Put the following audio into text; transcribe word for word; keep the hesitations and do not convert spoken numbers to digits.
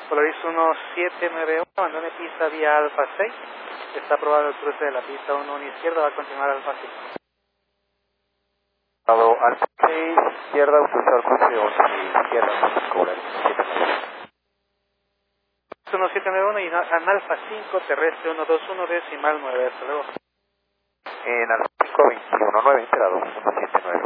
Polaris uno siete nueve uno, abandone pista vía Alfa seis. Está aprobado el cruce de la pista uno uno izquierda, va a continuar Alfa cinco. Alfa seis, izquierda, autorizado cruce once, izquierda, cobra uno siete nueve uno y en Alfa cinco, terrestre uno dos uno, decimal nueve, hasta luego. En Alfa cinco, veintiuno nueve, enterado, uno siete nueve uno.